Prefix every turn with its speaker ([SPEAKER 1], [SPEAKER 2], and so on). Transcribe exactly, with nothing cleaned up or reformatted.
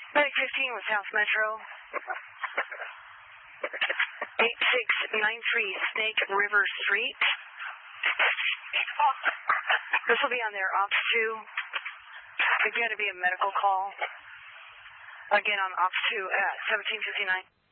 [SPEAKER 1] Medic fifteen with South Metro. eight six nine three Snake River Street. This will be on their Ops two. There's going to be a medical call. Again on Ops two at seventeen fifty-nine.